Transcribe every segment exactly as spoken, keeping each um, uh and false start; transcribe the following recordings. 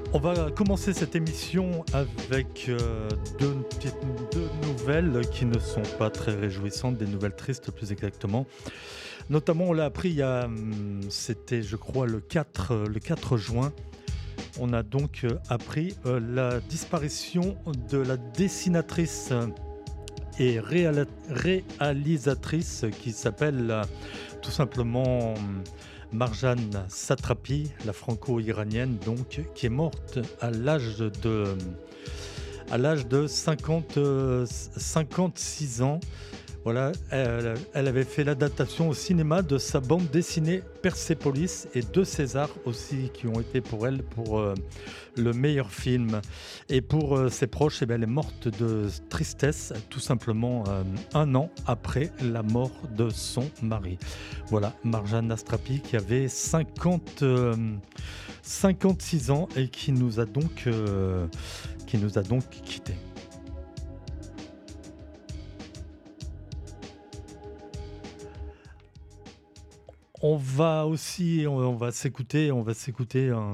On va commencer cette émission avec euh, deux, petites- deux nouvelles qui ne sont pas très réjouissantes, des nouvelles tristes plus exactement. Notamment, on l'a appris il y a, hum, c'était je crois le quatre, euh, le quatre juin. On a donc euh, appris euh, la disparition de la dessinatrice euh, et réala- réalisatrice qui s'appelle euh, tout simplement hum, Marjane Satrapi, la franco-iranienne, donc, qui est morte à l'âge de, à l'âge de cinquante, euh, cinquante-six ans. Voilà, elle, elle avait fait l'adaptation au cinéma de sa bande dessinée Persepolis et deux Césars aussi qui ont été pour elle pour euh, le meilleur film. Et pour euh, ses proches, eh bien, elle est morte de tristesse tout simplement euh, un an après la mort de son mari. Voilà, Marjane Satrapi qui avait cinquante, euh, cinquante-six ans et qui nous a donc, euh, qui nous a donc quittés. On va aussi, on, on va s'écouter, on va s'écouter, euh,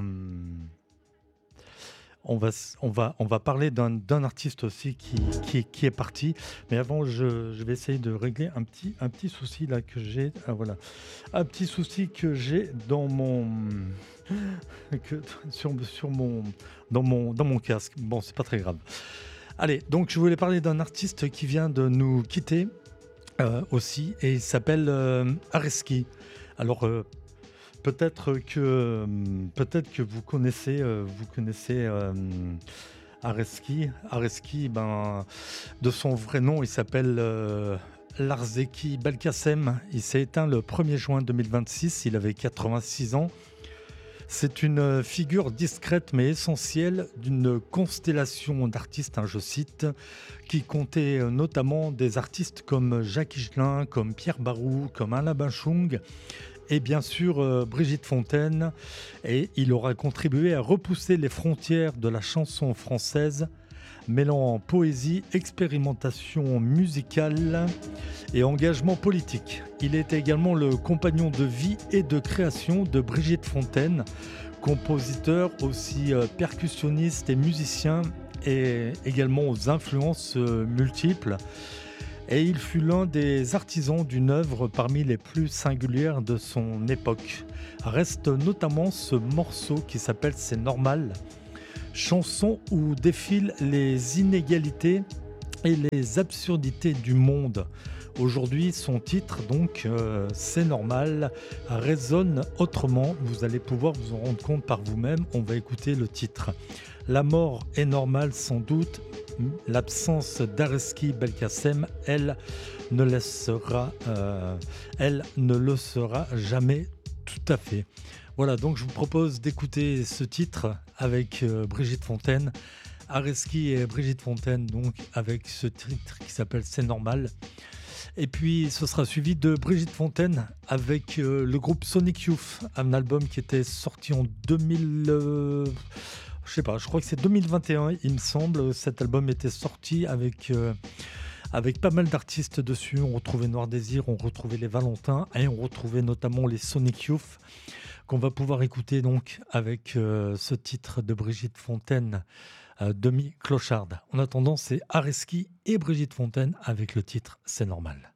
on va, s- on va, on va parler d'un, d'un artiste aussi qui, qui, est- qui est parti. Mais avant, je, je vais essayer de régler un petit, un petit souci là que j'ai. Ah, voilà, un petit souci que j'ai dans mon, que, sur, sur mon, dans mon, dans mon casque. Bon, c'est pas très grave. Allez, donc je voulais parler d'un artiste qui vient de nous quitter euh, aussi, et il s'appelle euh, Areski. Alors euh, peut-être que euh, peut-être que vous connaissez euh, vous connaissez euh, Areski. Areski, ben de son vrai nom, il s'appelle euh, Larzeki Belkacem. Il s'est éteint le premier juin deux mille vingt-six. Il avait quatre-vingt-six ans. C'est une euh, figure discrète mais essentielle d'une constellation d'artistes, hein, je cite, qui comptait euh, notamment des artistes comme Jacques Higelin, comme Pierre Barou, comme Alain Bachung et bien sûr euh, Brigitte Fontaine. Et il aura contribué à repousser les frontières de la chanson française, mêlant poésie, expérimentation musicale et engagement politique. Il était également le compagnon de vie et de création de Brigitte Fontaine, compositeur aussi euh, percussionniste et musicien, et également aux influences euh, multiples. Et il fut l'un des artisans d'une œuvre parmi les plus singulières de son époque. Reste notamment ce morceau qui s'appelle C'est normal, chanson où défilent les inégalités et les absurdités du monde. Aujourd'hui, son titre, donc, euh, C'est normal, résonne autrement. Vous allez pouvoir vous en rendre compte par vous-même. On va écouter le titre. La mort est normale sans doute. L'absence d'Areski Belkacem, elle ne laissera, euh, elle ne le sera jamais tout à fait. Voilà, donc je vous propose d'écouter ce titre avec euh, Brigitte Fontaine. Areski et Brigitte Fontaine, donc avec ce titre qui s'appelle C'est normal. Et puis ce sera suivi de Brigitte Fontaine avec euh, le groupe Sonic Youth, un album qui était sorti en deux mille. Euh, je sais pas, je crois que c'est deux mille vingt et un, il me semble. Cet album était sorti avec. Euh, avec pas mal d'artistes dessus. On retrouvait Noir Désir, on retrouvait les Valentins et on retrouvait notamment les Sonic Youth qu'on va pouvoir écouter donc avec euh, ce titre de Brigitte Fontaine, euh, Demi-Clocharde. En attendant, c'est Areski et Brigitte Fontaine avec le titre C'est normal.